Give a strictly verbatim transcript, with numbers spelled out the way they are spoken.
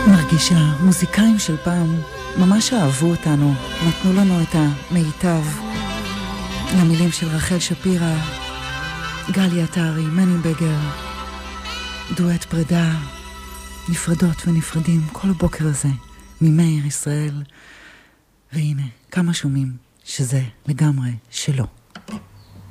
מרגישה, מוזיקאים של פעם ממש אהבו אותנו, נתנו לנו את המיטב. למילים של רחל שפירא, גלי עטרי, מני בגר, דואט פרידה, נפרדות ונפרדים כל הבוקר הזה ממאיר ישראל. והנה, כמה שומעים שזה לגמרי שלו.